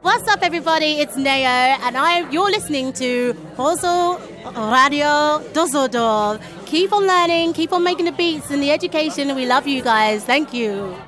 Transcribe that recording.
What's up, everybody? It's Neo, and you're listening to Hoso Radio Düsseldorf. Keep on learning, keep on making the beats and the education. We love you guys. Thank you.